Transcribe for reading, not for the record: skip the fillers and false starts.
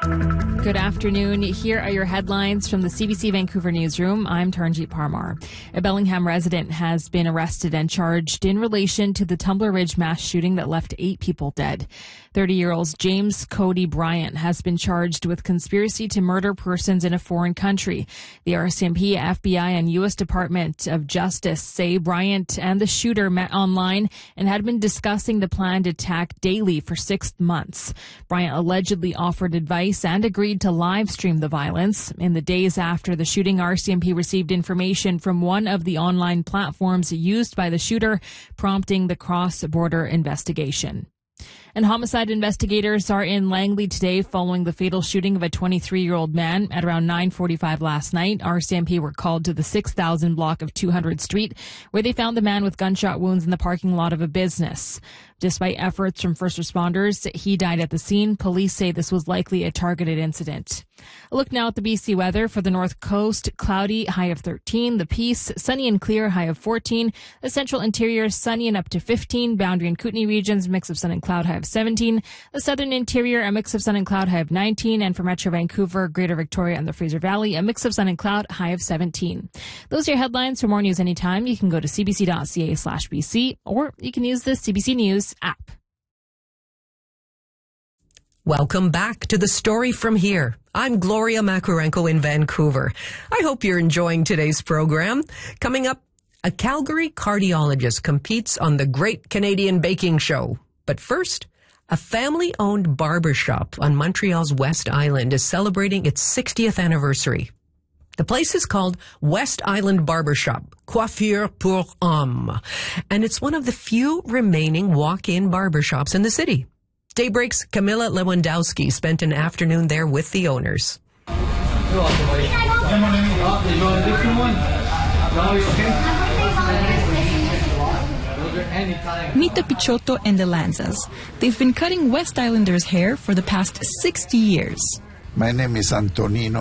Good afternoon. Here are your headlines from the CBC Vancouver newsroom. I'm Taranjeet Parmar. A Bellingham resident has been arrested and charged in relation to the Tumbler Ridge mass shooting that left 8 people dead. 30-year-old James Cody Bryant has been charged with conspiracy to murder persons in a foreign country. The RCMP, FBI, and U.S. Department of Justice say Bryant and the shooter met online and had been discussing the planned attack daily for 6 months. Bryant allegedly offered advice and agreed to live stream the violence. In the days after the shooting, RCMP received information from one of the online platforms used by the shooter, prompting the cross-border investigation. And homicide investigators are in Langley today following the fatal shooting of a 23-year-old man at around 9:45 last night. RCMP were called to the 6000 block of 200 Street, where they found the man with gunshot wounds in the parking lot of a business. Despite efforts from first responders, he died at the scene. Police say this was likely a targeted incident. A look now at the BC weather. For the North Coast, cloudy, high of 13. The Peace, sunny and clear, high of 14. The Central Interior, sunny and up to 15. Boundary and Kootenay regions, mix of sun and cloud, high of 17. The Southern Interior, a mix of sun and cloud, high of 19. And for Metro Vancouver, Greater Victoria, and the Fraser Valley, a mix of sun and cloud, high of 17. Those are your headlines. For more news anytime, you can go to cbc.ca/BC, or you can use the CBC News app. Welcome back to The Story From Here. I'm Gloria Makarenko in Vancouver. I hope you're enjoying today's program. Coming up, a Calgary cardiologist competes on the Great Canadian Baking Show. But first, a family-owned barbershop on Montreal's West Island is celebrating its 60th anniversary. The place is called West Island Barbershop, Coiffure pour Hommes, and it's one of the few remaining walk-in barbershops in the city. Daybreak's Camilla Lewandowski spent an afternoon there with the owners. Meet the Pichotto and the Lanzas. They've been cutting West Islanders' hair for the past 60 years. My name is Antonino.